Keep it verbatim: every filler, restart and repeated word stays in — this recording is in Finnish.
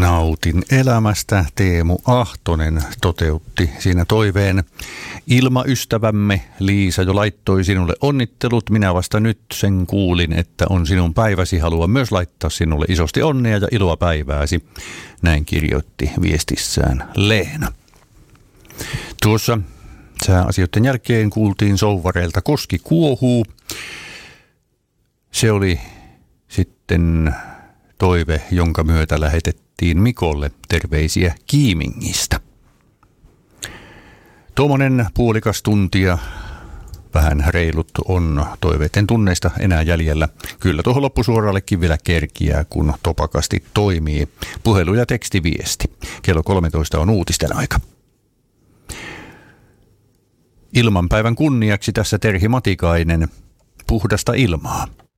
Nautin elämästä. Teemu Ahtonen toteutti siinä toiveen. Ilmaystävämme Liisa jo laittoi sinulle onnittelut. Minä vasta nyt sen kuulin, että on sinun päiväsi. Haluan myös laittaa sinulle isosti onnea ja iloa päivääsi. Näin kirjoitti viestissään Leena. Tuossa sääasioiden jälkeen kuultiin Souvareilta Koski kuohuu. Se oli sitten toive, jonka myötä lähetettiin Mikolle terveisiä Kiimingistä. Tuommoinen puolikas tuntia, vähän reilut on toiveiden tunneista enää jäljellä. Kyllä tuohon loppusuorallekin vielä kerkiää, kun topakasti toimii. Puhelu- ja tekstiviesti. Kello kolmetoista on uutisten aika. Ilmanpäivän kunniaksi tässä Terhi Matikainen. Puhdasta ilmaa.